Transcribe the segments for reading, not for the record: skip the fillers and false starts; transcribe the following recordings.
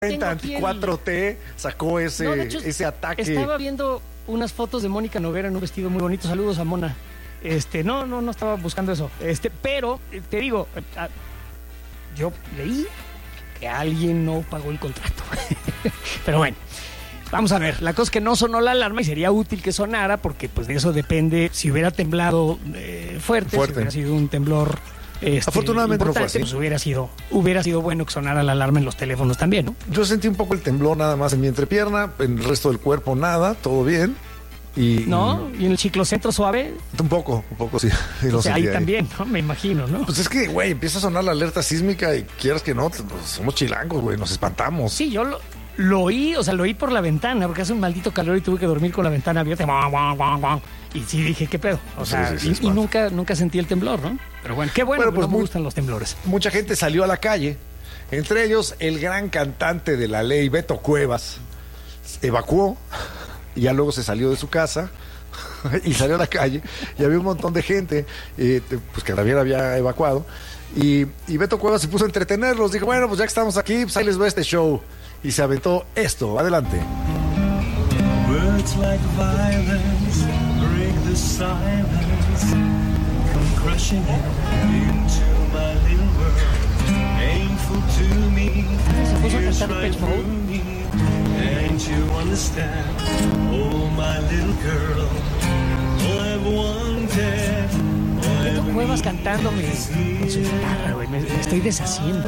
Anti-4T sacó ese ataque. Estaba viendo unas fotos de Mónica Noguera en un vestido muy bonito. Saludos a Mona. No estaba buscando eso. Pero te digo, yo leí que alguien no pagó el contrato. Pero bueno, vamos a ver. La cosa es que no sonó la alarma y sería útil que sonara porque pues de eso depende. Si hubiera temblado fuerte, si hubiera sido un temblor afortunadamente no fue así. Pues hubiera sido bueno que sonara la alarma en los teléfonos también, ¿no? Yo sentí un poco el temblor nada más en mi entrepierna, en el resto del cuerpo nada, todo bien. ¿Y en el ciclocentro suave? Un poco sí. O sea, ahí también, ¿no? Me imagino, ¿no? Pues es que, güey, empieza a sonar la alerta sísmica y quieras que no, pues somos chilangos, güey, nos espantamos. Sí, yo lo oí por la ventana, porque hace un maldito calor y tuve que dormir con la ventana abierta. Y sí dije, ¿qué pedo? O sea, sí, y nunca sentí el temblor, ¿no? Pero bueno, qué bueno, pues no me gustan los temblores. Mucha gente salió a la calle, entre ellos el gran cantante de la ley, Beto Cuevas, evacuó y ya luego se salió de su casa y salió a la calle y había un montón de gente pues que también había evacuado y Beto Cuevas se puso a entretenerlos. Dijo, bueno, pues ya que estamos aquí, pues ahí les va este show. Y se aventó esto. Adelante. Words like violence break the silence, come crushing into my little world, painful to me. Se puso a cantar Depeche Mode. And you understand, oh my little girl, all I've wanted. Beto Cuevas cantándome con su guitarra, güey. Me estoy deshaciendo.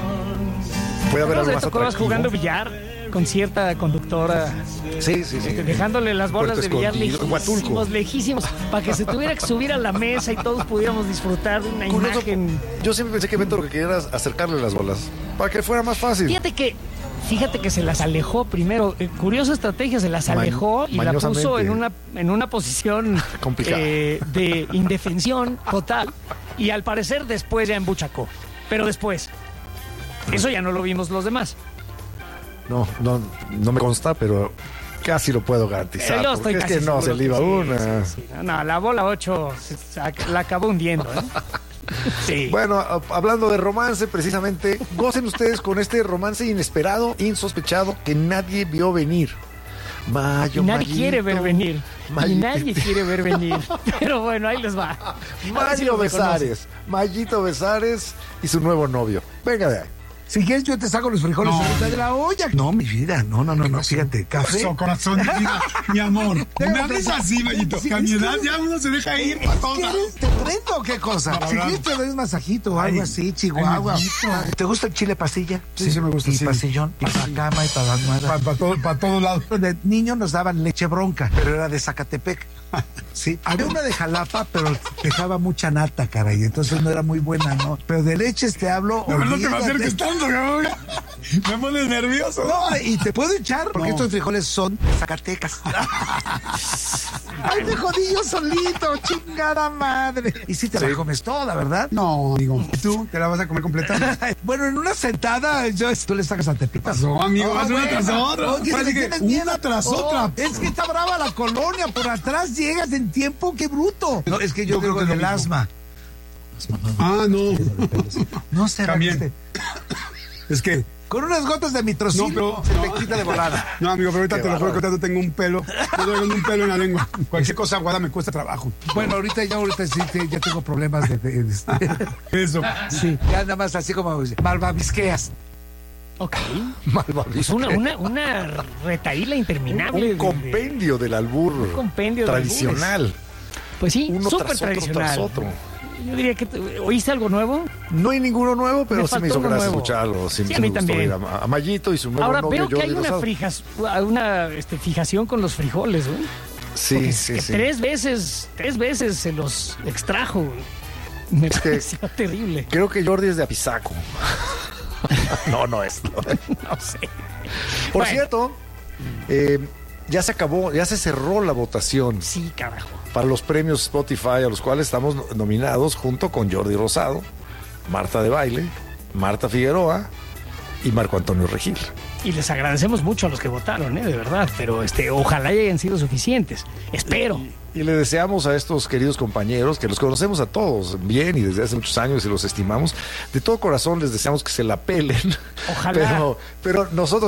Puede haber algo más Cuevas jugando billar con cierta conductora. Sí. Dejándole las bolas de billar lejísimos, para que se tuviera que subir a la mesa y todos pudiéramos disfrutar de una imagen. Yo siempre pensé que Beto lo que quería era acercarle las bolas, para que fuera más fácil. Fíjate que se las alejó primero. Curiosa estrategia, se las alejó y la puso en una posición de indefensión total. Y al parecer después ya embuchacó. Pero después. Eso ya no lo vimos los demás. No me consta, pero casi lo puedo garantizar. Yo estoy porque es que no se le iba una. Sí. No, la bola 8 la acabó hundiendo, ¿eh? Sí. Bueno, hablando de romance, precisamente, gocen ustedes con este romance inesperado, insospechado, que nadie vio venir. Nadie quiere ver venir. Pero bueno, ahí les va. Mayito Besares y su nuevo novio. Venga de ahí. Si quieres, yo te saco los frijoles ahorita de la olla. No, mi vida, no, fíjate, café. Corazón, mi amor. No me hables así, Mayito. Que a mi edad ya uno se deja ir para todos lados. ¿Te prendo o qué cosa? Si quieres, te doy un masajito o algo así, Chihuahua. ¿Te gusta el chile pasilla? Sí, me gusta. Y pasillón, y para cama, y para las almohadas. Para todos lados. De niño nos daban leche bronca, pero era de Zacatepec. Sí, había una de Jalapa, pero dejaba mucha nata, caray, entonces no era muy buena, ¿no? Pero de leches te hablo. No te me acerques tanto, cabrón. Me pones nervioso. No, y te puedo echar, porque estos frijoles son de Zacatecas. Ay, me jodí yo solito, chingada madre. Y si te la comes toda, ¿verdad? No, amigo. ¿Tú te la vas a comer completa? Bueno, en una sentada, tú le sacas a Tepitas. No, amigo, haz una tras otra. Una tras otra. Es que está brava la colonia, por atrás llegas en tiempo, qué bruto. No, es que yo creo que el asma. No. No será también. Es que con unas gotas de mitrocin se te quita de volada. No, amigo, pero ahorita te lo juro que ahorita tengo un pelo. Yo tengo un pelo en la lengua. Cualquier cosa aguada me cuesta trabajo. Bueno, ahorita sí, ya tengo problemas de Eso. Sí, ya nada más así como malvavisqueas. Ok. Malvavisqueas. Una retaíla interminable. Un compendio del albur tradicional. Pues sí, uno súper tradicional. Tras otro. Yo diría que ¿oíste algo nuevo? No hay ninguno nuevo, pero sí me hizo gracia escucharlo. Sí, a mí también. A Mayito y su nuevo novio. Ahora veo que hay una fijación con los frijoles, ¿no? Sí. Tres veces se los extrajo. Me pareció terrible. Creo que Jordi es de Apizaco. No es. No sé. Por cierto, ya se acabó, ya se cerró la votación. Sí, carajo. Para los premios Spotify, a los cuales estamos nominados junto con Jordi Rosado, Marta de Baile, Marta Figueroa y Marco Antonio Regil. Y les agradecemos mucho a los que votaron, de verdad, pero ojalá hayan sido suficientes. Espero. Y le deseamos a estos queridos compañeros, que los conocemos a todos bien y desde hace muchos años y los estimamos, de todo corazón les deseamos que se la pelen. Ojalá. Pero nosotros